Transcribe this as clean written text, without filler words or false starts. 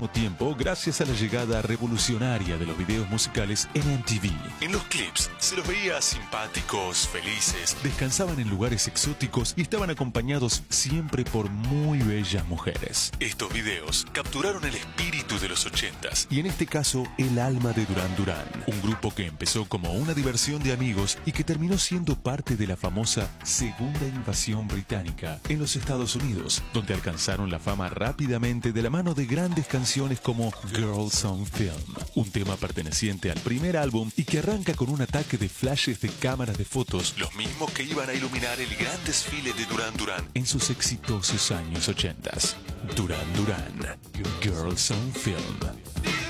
mismo tiempo gracias a la llegada revolucionaria de los videos musicales en MTV. En los clips se los veía simpáticos, felices, descansaban en lugares exóticos y estaban acompañados siempre por muy bellas mujeres. Estos videos capturaron el espíritu de los 80s y en este caso el alma de Duran Duran, un grupo que empezó como una diversión de amigos y que terminó siendo parte de la famosa segunda invasión británica en los Estados Unidos, donde alcanzaron la fama rápidamente de la mano de grandes canciones como Girls on Film, un tema perteneciente al primer álbum y que arranca con un ataque de flashes de cámaras de fotos, los mismos que iban a iluminar el gran desfile de Duran Duran en sus exitosos años 80s. Duran Duran, Girls on Film.